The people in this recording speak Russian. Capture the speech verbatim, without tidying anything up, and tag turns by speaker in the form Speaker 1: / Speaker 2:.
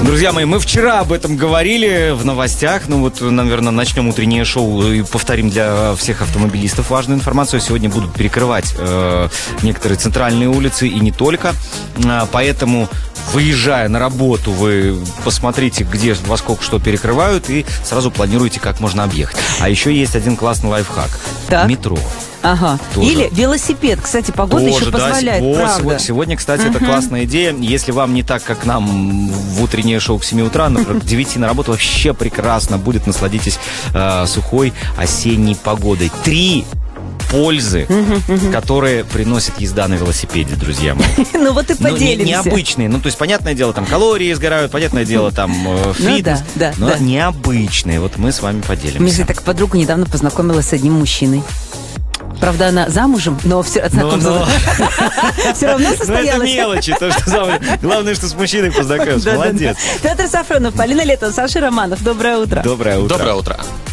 Speaker 1: Друзья мои, мы вчера об этом говорили в новостях. Ну вот, наверное, начнем утреннее шоу и повторим для всех автомобилистов важную информацию. Сегодня будут перекрывать э, некоторые центральные улицы и не только. А, поэтому, выезжая на работу, вы посмотрите, где, во сколько что перекрывают, и сразу планируйте, как можно объехать. А еще есть один классный лайфхак.
Speaker 2: Так.
Speaker 1: Метро.
Speaker 2: Ага.
Speaker 1: Тоже.
Speaker 2: Или велосипед. Кстати, погода
Speaker 1: Тоже,
Speaker 2: еще позволяет,
Speaker 1: да,
Speaker 2: правда.
Speaker 1: Сегодня, сегодня, кстати,
Speaker 2: Uh-huh.
Speaker 1: это классная идея. Если вам не так, как нам в утреннее шоу к семи утра, например, к девяти на работу, вообще прекрасно будет. Насладитесь э, сухой осенней погодой. Три пользы, uh-huh, uh-huh. которые приносит езда на велосипеде, друзья мои.
Speaker 2: Ну вот и поделимся.
Speaker 1: Необычные. Ну, то есть, понятное дело, там калории сгорают, понятное дело, там э, фитнес.
Speaker 2: Ну, да, да,
Speaker 1: но
Speaker 2: да.
Speaker 1: необычные. Вот мы с вами поделимся.
Speaker 2: Мне так подруга недавно познакомилась с одним мужчиной. Правда, она замужем, но все, но, но... все равно состоялась.
Speaker 1: Ну, это мелочи. То, что замуж... Главное, что с мужчиной познакомился. Молодец.
Speaker 2: Петр Сафронов, Полина Летова, Саша Романов. Доброе утро.
Speaker 1: Доброе утро.
Speaker 3: Доброе утро.